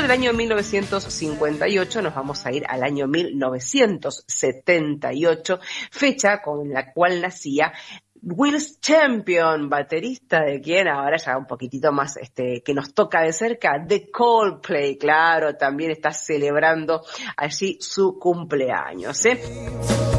del año 1958 nos vamos a ir al año 1978, fecha con la cual nacía Will Champion, baterista de quien ahora ya un poquitito más que nos toca de cerca, de Coldplay, claro, también está celebrando allí su cumpleaños, ¿eh?